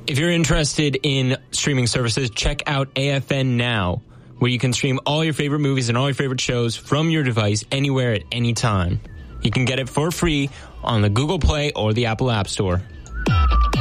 If you're interested in streaming services, check out AFN Now, where you can stream all your favorite movies and all your favorite shows from your device anywhere at any time. You can get it for free on the Google Play or the Apple App Store.